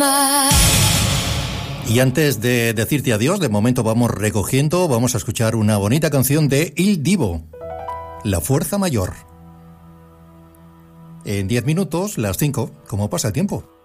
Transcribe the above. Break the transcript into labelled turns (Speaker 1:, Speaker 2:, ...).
Speaker 1: Y antes de decirte adiós, de momento vamos recogiendo, vamos a escuchar una bonita canción de Il Divo, La Fuerza Mayor. En 10 minutos, las 5, ¿cómo pasa el tiempo?